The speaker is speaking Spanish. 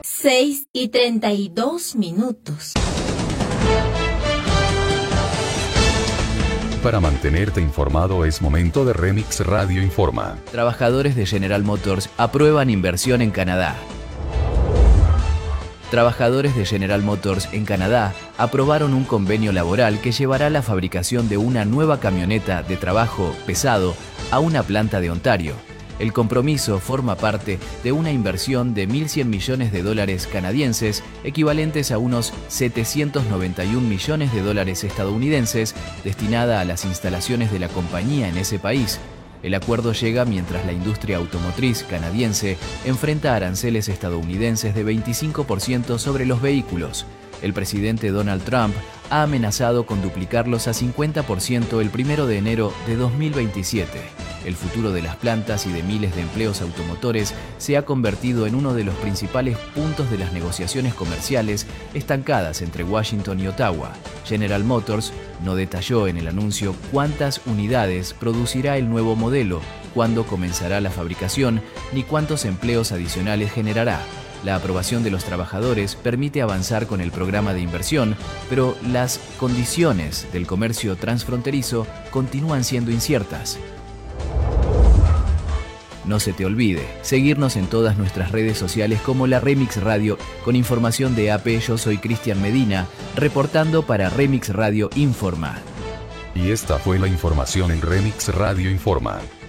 6:32. Para mantenerte informado es momento de Remix Radio Informa. Trabajadores de General Motors aprueban inversión en Canadá. Trabajadores de General Motors en Canadá aprobaron un convenio laboral que llevará la fabricación de una nueva camioneta de trabajo pesado a una planta de Ontario. El compromiso forma parte de una inversión de $1.100 millones canadienses, equivalentes a unos $791 millones estadounidenses, destinada a las instalaciones de la compañía en ese país. El acuerdo llega mientras la industria automotriz canadiense enfrenta aranceles estadounidenses de 25% sobre los vehículos. El presidente Donald Trump ha amenazado con duplicarlos a 50% el 1 de enero de 2027. El futuro de las plantas y de miles de empleos automotores se ha convertido en uno de los principales puntos de las negociaciones comerciales estancadas entre Washington y Ottawa. General Motors no detalló en el anuncio cuántas unidades producirá el nuevo modelo, cuándo comenzará la fabricación, ni cuántos empleos adicionales generará. La aprobación de los trabajadores permite avanzar con el programa de inversión, pero las condiciones del comercio transfronterizo continúan siendo inciertas. No se te olvide seguirnos en todas nuestras redes sociales como la Remix Radio con información de AP. Yo soy Cristian Medina, reportando para Remix Radio Informa. Y esta fue la información en Remix Radio Informa.